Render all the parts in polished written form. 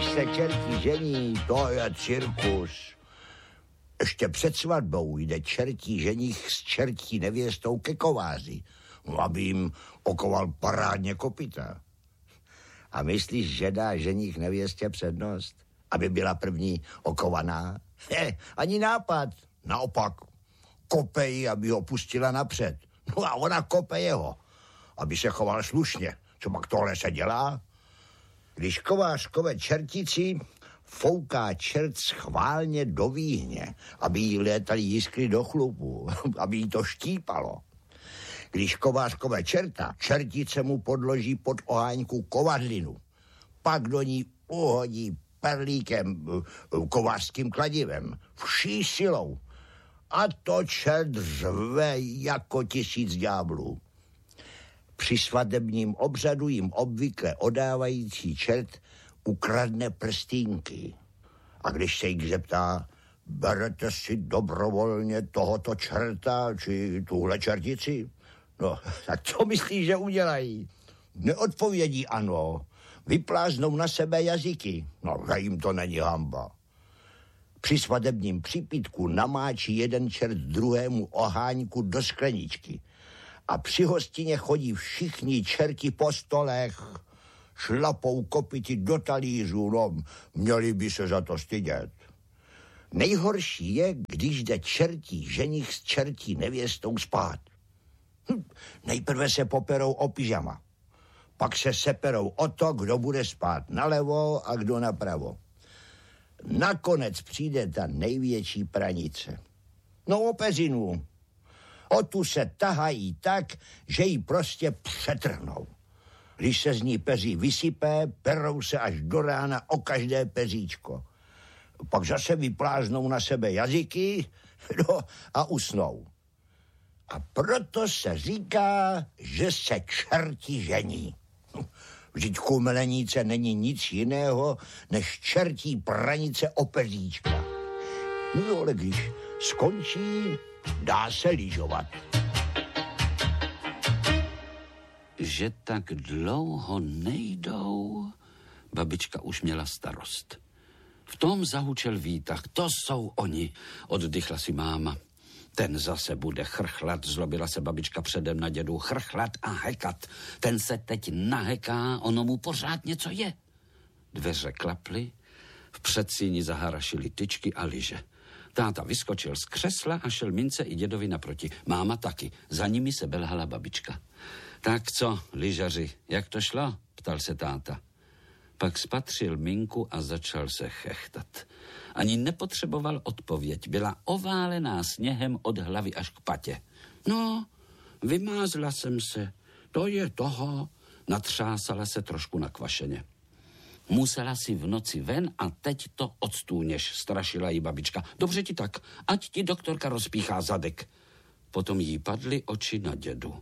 se čerti žení, to je cirkus. Ještě před svatbou jde čertí ženich s čertí nevěstou ke kováři, aby jim okoval parádně kopyta. A myslíš, že dá ženich nevěstě přednost, aby byla první okovaná? Ani nápad. Naopak, kope ji, aby ho pustila napřed. No a ona kope jeho, aby se choval slušně. Co pak tohle se dělá? Když kovář kove čertici, fouká čert schválně do výhně, aby jí létaly jiskry do chlupu, aby jí to štípalo. Když kovář kove čerta, čertice mu podloží pod oháňku kovadlinu. Pak do ní uhodí perlíkem, kovářským kladivem, vší silou. A to čert řve jako 1000 ďáblů. Při svatebním obřadu jim obvykle odávající čert ukradne prstínky. A když se jich zeptá, berete si dobrovolně tohoto čerta, či tuhle čertici? No, tak co myslíš, že udělají? Neodpovědí ano, vypláznou na sebe jazyky. No, že jim to není hamba. Při svatebním přípitku namáčí jeden čert druhému oháňku do skleničky. A při hostině chodí všichni čerti po stolech, šlapou kopyti do talířů, no, měli by se za to stydět. Nejhorší je, když jde čertí ženich s čertí nevěstou spát. Nejprve se poperou o pyžama, pak se seperou o to, kdo bude spát nalevo a kdo napravo. Nakonec přijde ta největší pranice. No o peřinu. O tu se tahají tak, že ji prostě přetrhnou. Když se z ní peří vysypé, perou se až do rána o každé peříčko. Pak zase vypláznou na sebe jazyky, no, a usnou. A proto se říká, že se čerti žení. Vždyť kumelenice není nic jiného, než čertí pranice o peříčka. No ale když skončí, dá se lyžovat. Že tak dlouho nejdou, babička už měla starost. V tom zahučel výtah, to jsou oni, oddychla si máma. Ten zase bude chrchlat, zlobila se babička předem na dědu, chrchlat a hekat. Ten se teď naheká, ono mu pořád něco je. Dveře klaply, v předsíni zaharašily tyčky a lyže. Táta vyskočil z křesla a šel mince i dědovi naproti. Máma taky, za nimi se belhala babička. Tak co, lyžaři, jak to šlo? Ptal se táta. Pak spatřil minku a začal se chechtat. Ani nepotřeboval odpověď. Byla oválená sněhem od hlavy až k patě. No, vymázla jsem se. To je toho. Natřásala se trošku nakvašeně. Musela si v noci ven a teď to odstůněš, strašila jí babička. Dobře ti tak, ať ti doktorka rozpíchá zadek. Potom jí padly oči na dědu.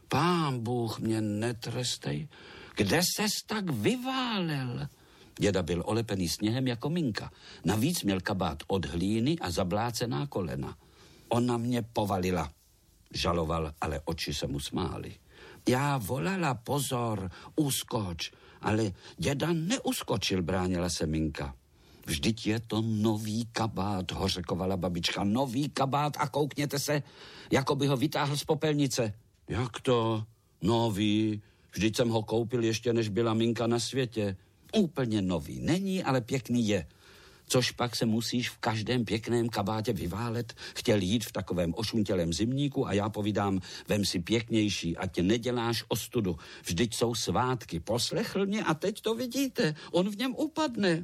Pán Bůh mě netrestej. Kde ses tak vyválel? Děda byl olepený sněhem jako minka. Navíc měl kabát od hlíny a zablácená kolena. Ona mě povalila. Žaloval, ale oči se mu smály. Já volala, pozor, uskoč. Ale děda neuskočil, bránila se minka. Vždyť je to nový kabát, hořekovala babička. Nový kabát a koukněte se, jako by ho vytáhl z popelnice. Jak to? Nový? Vždyť jsem ho koupil ještě, než byla minka na světě. Úplně nový není, ale pěkný je. Což pak se musíš v každém pěkném kabátě vyválet. Chtěl jít v takovém ošuntělém zimníku a já povídám, vem si pěknější, ať neděláš ostudu. Vždyť jsou svátky. Poslechl mě a teď to vidíte. On v něm upadne.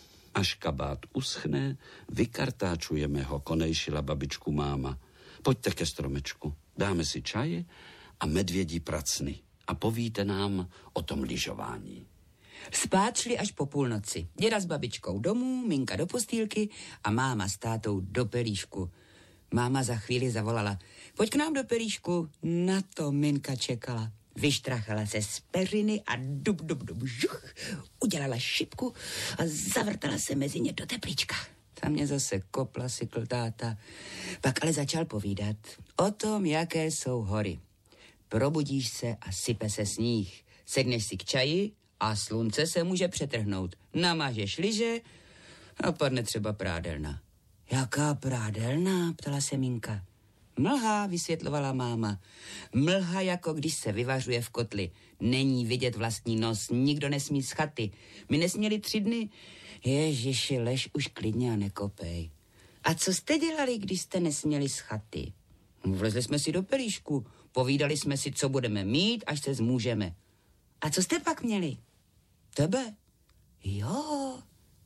Až kabát uschne, vykartáčujeme ho, konejšila babičku máma. Pojďte ke stromečku, dáme si čaj a medvědí pracny a povíte nám o tom lyžování. Spát šli až po půlnoci. Děda s babičkou domů, minka do postýlky a máma s tátou do pelíšku. Máma za chvíli zavolala. Pojď k nám do pelíšku. Na to minka čekala. Vyštrachala se z peřiny a dub, žuch. Udělala šipku a zavrtala se mezi ně do teplíčka. Tam mě zase kopla sykl táta. Pak ale začal povídat o tom, jaké jsou hory. Probudíš se a sype se sníh. Sedneš si k čaji A slunce se může přetrhnout. Namážeš lyže a padne třeba prádelna. Jaká prádelna? Ptala se Minka. Mlha, vysvětlovala máma. Mlha, jako když se vyvařuje v kotli. Není vidět vlastní nos, nikdo nesmí z chaty. My nesměli 3 dny. Ježiši, lež už klidně a nekopej. A co jste dělali, když jste nesměli z chaty? Vlezli jsme si do pelíšku, povídali jsme si, co budeme mít, až se zmůžeme. A co jste pak měli? Tebe? Jo.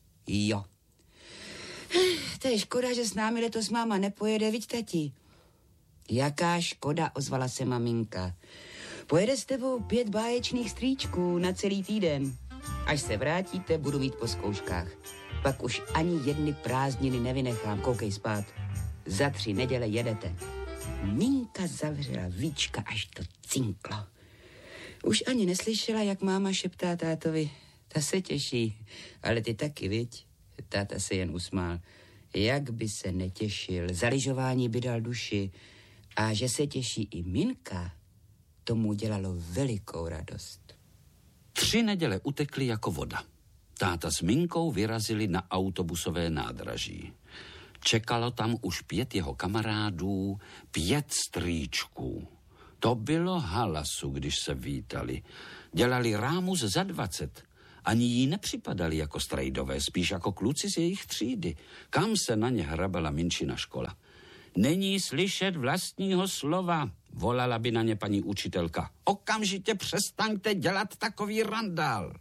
To je škoda, že s námi letos máma nepojede, viď, tati? Jaká škoda, ozvala se maminka. Pojede s tebou 5 báječných strýčků na celý týden. Až se vrátíte, budu mít po zkouškách. Pak už ani jedny prázdniny nevynechám, koukej spát. Za 3 neděle jedete. Minka zavřela víčka, až to cinklo. Už ani neslyšela, jak máma šeptá tátovi. Ta se těší, ale ty taky, viď? Táta se jen usmál. Jak by se netěšil, za lyžování by dal duši. A že se těší i Minka, tomu dělalo velikou radost. 3 neděle utekly jako voda. Táta s Minkou vyrazili na autobusové nádraží. Čekalo tam už 5 jeho kamarádů, 5 strýčků. To bylo halasu, když se vítali. Dělali rámus za 20. Ani jí nepřipadali jako strejdové, spíš jako kluci z jejich třídy. Kam se na ně hrabala Minčina škola. Není slyšet vlastního slova, volala by na ně paní učitelka. Okamžitě přestaňte dělat takový randál.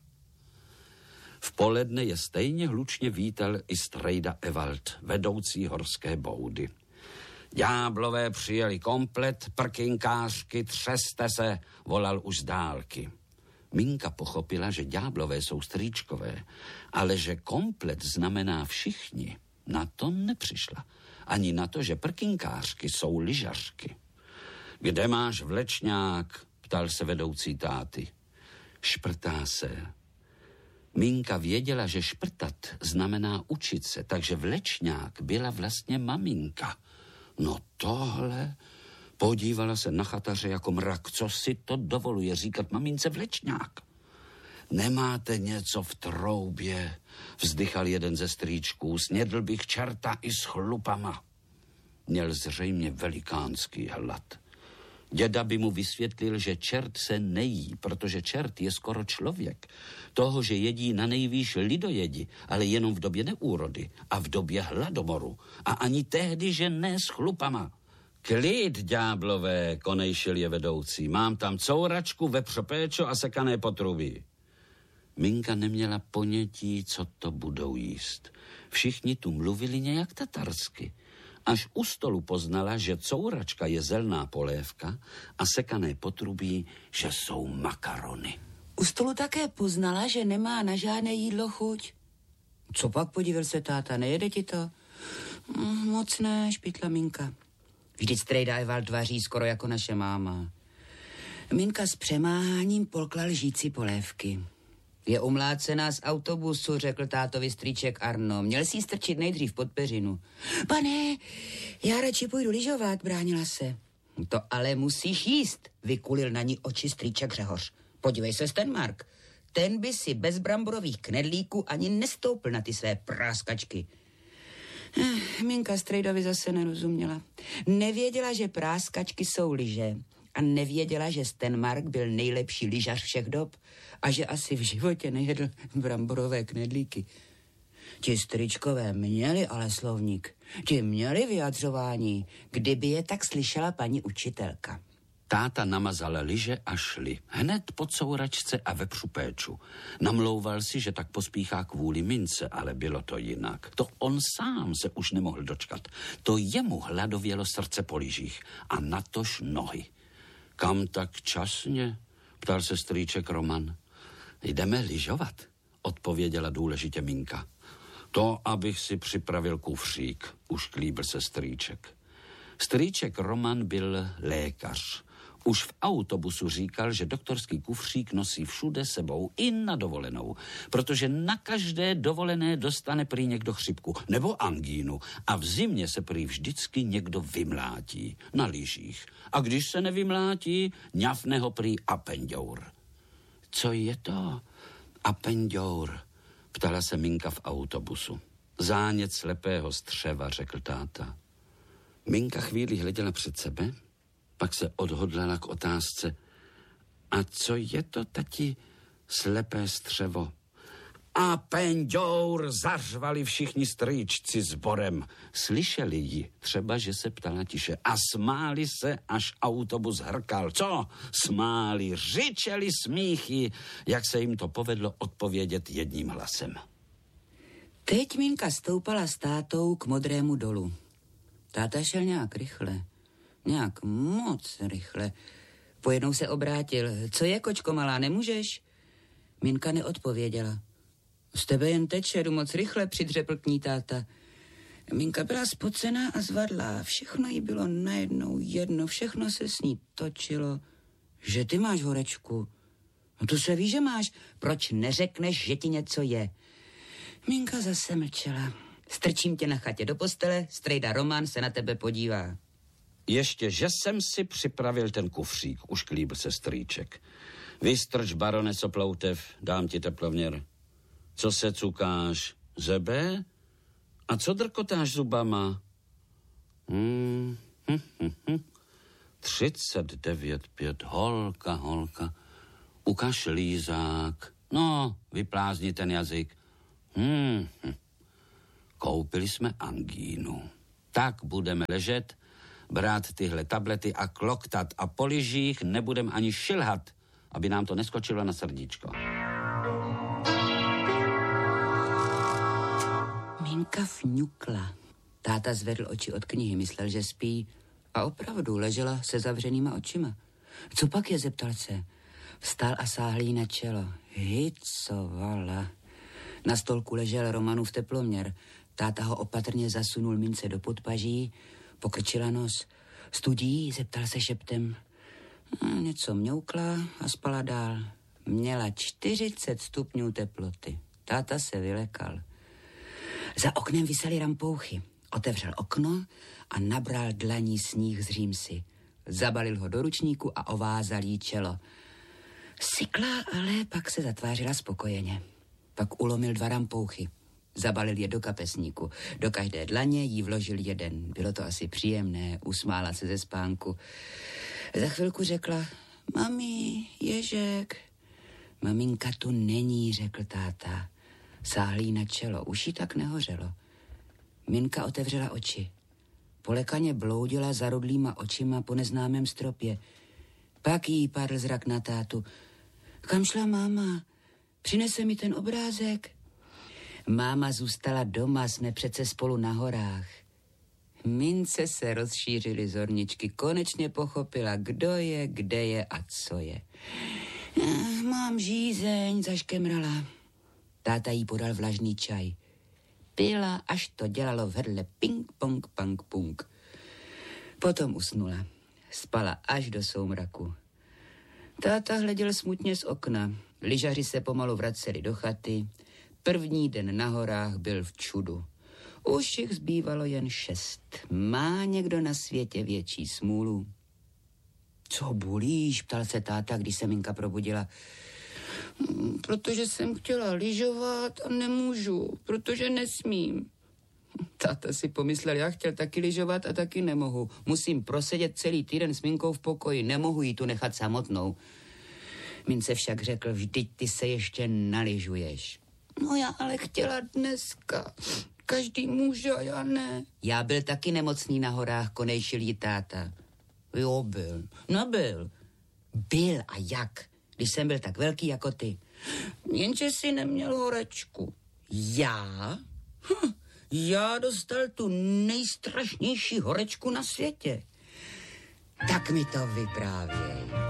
V poledne je stejně hlučně vítal i strejda Ewald, vedoucí horské boudy. Ďáblové přijeli komplet, prkinkářky, třeste se, volal už z dálky. Minka pochopila, že ďáblové jsou strýčkové, ale že komplet znamená všichni. Na to nepřišla. Ani na to, že prkinkářky jsou lyžařky. Kde máš vlečňák? Ptal se vedoucí táty. Šprtá se. Minka věděla, že šprtat znamená učit se, takže vlečňák byla vlastně maminka. No tohle... Podívala se na chataře jako mrak. Co si to dovoluje říkat mamince vlečňák? Nemáte něco v troubě? Vzdychal jeden ze strýčků. Snědl bych čerta i s chlupama. Měl zřejmě velikánský hlad. Děda by mu vysvětlil, že čert se nejí, protože čert je skoro člověk. Toho, že jedí na nejvýš lidojedi, ale jenom v době neúrody a v době hladomoru. A ani tehdy, že ne s chlupama. Klid, ďáblové, konejšil je vedoucí. Mám tam couračku, vepřopéčo a sekané potrubí. Minka neměla ponětí, co to budou jíst. Všichni tu mluvili nějak tatarsky. Až u stolu poznala, že couračka je zelná polévka a sekané potrubí, že jsou makarony. U stolu také poznala, že nemá na žádné jídlo chuť. Co pak, podíval se táta, nejede ti to? Moc ne, špitla Minka. Vždyť strejda Ewald vaří skoro jako naše máma. Minka s přemáháním polkla lžící polévky. Je umlácená z autobusu, řekl tátovi strýček Arno. Měl si ji strčit nejdřív pod peřinu. Pane, já radši půjdu lyžovat, bránila se. To ale musíš jíst, vykulil na ní oči strýček Řehoř. Podívej se, Stenmark, ten by si bez bramborových knedlíků ani nestoupil na ty své práskačky. Minka strejdovi zase nerozuměla. Nevěděla, že práskačky jsou lyže a nevěděla, že Stenmark byl nejlepší lyžař všech dob a že asi v životě nejedl bramborové knedlíky. Ti strýčkové měli ale slovník, ti měli vyjadřování, kdyby je tak slyšela paní učitelka. Táta namazal lyže a šli. Hned po couračce a vepřu péču. Namlouval si, že tak pospíchá kvůli Mince, ale bylo to jinak. To on sám se už nemohl dočkat. To jemu hladovělo srdce po lyžích a natož nohy. Kam tak časně? Ptal se strýček Roman. Jdeme lyžovat, odpověděla důležitě Minka. To, abych si připravil kufřík, už klíbil se strýček. Strýček Roman byl lékař. Už v autobusu říkal, že doktorský kufřík nosí všude sebou i na dovolenou, protože na každé dovolené dostane prý někdo chřipku nebo angínu a v zimě se prý vždycky někdo vymlátí na lyžích. A když se nevymlátí, ňafne ho prý apenďour. Co je to? A penďour, ptala se Minka v autobusu. Zánět slepého střeva, řekl táta. Minka chvíli hleděla před sebe, pak se odhodlala k otázce. A co je to, tati, slepé střevo? A penďour, zařvali všichni strýčci sborem. Slyšeli ji, třeba, že se ptala tiše. A smáli se, až autobus hrkal. Co? Smáli, řičeli smíchy, jak se jim to povedlo odpovědět jedním hlasem. Teď Minka stoupala s tátou k Modrému dolu. Táta šel nějak rychle, nějak moc rychle. Pojednou se obrátil. Co je, kočko malá, nemůžeš? Minka neodpověděla. Z tebe jen teče, jdu moc rychle, přidřepl k ní táta. Minka byla spocená a zvadlá. Všechno jí bylo najednou jedno, všechno se s ní točilo. Že ty máš horečku? No to se ví, že máš. Proč neřekneš, že ti něco je? Minka zase mlčela. Strčím tě na chatě do postele, strejda Roman se na tebe podívá. Ještě, že jsem si připravil ten kufřík, už klíbl se strýček. Vystrč, baroneso Ploutev, dám ti teplovněr. Co se cukáš? Zebe? A co drkotáš zubama? 39,5, holka. Ukaž lízák. No, vyplázni ten jazyk. Koupili jsme angínu. Tak budeme ležet, brát tyhle tablety a kloktat a po lyžích nebudem ani šilhat, aby nám to neskočilo na srdíčko. Minka fňukla. Táta zvedl oči od knihy, myslel, že spí a opravdu ležela se zavřenýma očima. Co pak je, zeptal se. Vstal a sáhl jí na čelo. Hycovala. Na stolku ležel Romanův teploměr. Táta ho opatrně zasunul Mince do podpaží, pokrčila nos. Studí, zeptal se šeptem. Něco mňoukla a spala dál. Měla 40 stupňů teploty. Táta se vylekal. Za oknem visely rampouchy. Otevřel okno a nabral dlaní sníh z římsy. Zabalil ho do ručníku a ovázal jí čelo. Sykla, ale pak se zatvářila spokojeně. Pak ulomil 2 rampouchy. Zabalil je do kapesníku. Do každé dlaně jí vložil jeden. Bylo to asi příjemné, usmála se ze spánku. Za chvilku řekla, mami, Ježek. Maminka tu není, řekl táta. Sáhl jí na čelo, už jí tak nehořelo. Minka otevřela oči. Polekaně bloudila zarudlýma očima po neznámém stropě. Pak jí padl zrak na tátu. Kam šla máma? Přinese mi ten obrázek? Máma zůstala doma, jsme přece spolu na horách. Mince se rozšířily zorničky, konečně pochopila, kdo je, kde je a co je. Mám žízeň, zaškemrala. Táta jí podal vlažný čaj. Pila, až to dělalo v hrdle ping, pong, pang, pung. Potom usnula. Spala až do soumraku. Táta hleděl smutně z okna. Lyžaři se pomalu vraceli do chaty. První den na horách byl v čudu. Už jich zbývalo jen 6. Má někdo na světě větší smůlu? Co bulíš? Ptal se táta, když se Minka probudila. Protože jsem chtěla lyžovat a nemůžu, protože nesmím. Táta si pomyslel, já chtěl taky lyžovat a taky nemohu. Musím prosedět celý týden s Minkou v pokoji, nemohu jí tu nechat samotnou. Mince však řekl, vždyť ty se ještě nalyžuješ. No já ale chtěla dneska. Každý může a já ne. Já byl taky nemocný na horách, konejšil jí táta. Jo, byl. Nebyl. Byl a jak? Když jsem byl tak velký jako ty. Jenže jsi neměl horečku. Já? Já dostal tu nejstrašnější horečku na světě. Tak mi to vyprávěj.